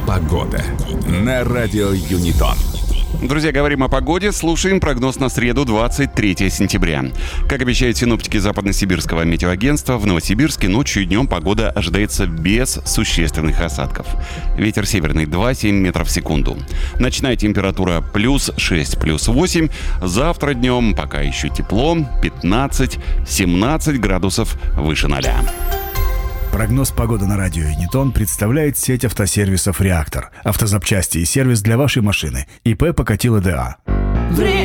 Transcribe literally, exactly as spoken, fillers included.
Погода на радио Юнитон. Друзья, говорим о погоде, слушаем прогноз на среду, двадцать третьего сентября. Как обещают синоптики Западно-Сибирского метеоагентства, в Новосибирске ночью и днем погода ожидается без существенных осадков. Ветер северный два целых семь десятых метров в секунду. Ночная температура плюс шесть, плюс восемь. Завтра днем пока еще тепло, пятнадцать-семнадцать градусов выше ноля. Прогноз погоды на радио Юнитон представляет сеть автосервисов «Реактор». Автозапчасти и сервис для вашей машины. ИП Покатило ДА.